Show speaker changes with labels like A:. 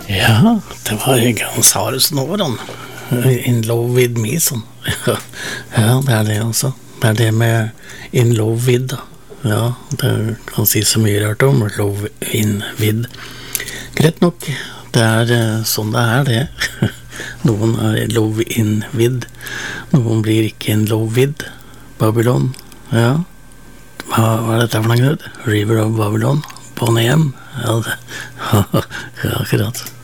A: Ja, det var han sa det sånn over han. In love with me, sånn. Ja, det det altså. Det det med in love with, da. Ja, det kan si så mye rart om. Love in with. Greit nok. Det sånn det. Noen love in with. Noen blir ikke in love with. Babylon. Ja. Hva dette for noe, Knut? River of Babylon. Bonnie M. Ja, det. Ja, akkurat.